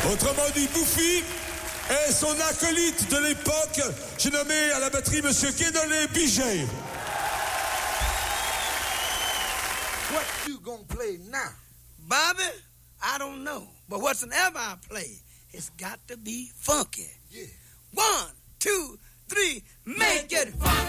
Autrement dit, Bouffi et son acolyte de l'époque, j'ai nommé à la batterie Monsieur Guénolé Biget. What you gonna play now? Bobby, I don't know. But whatsoever I play, it's got to be funky. Yeah. 1, 2, 3, make it funky.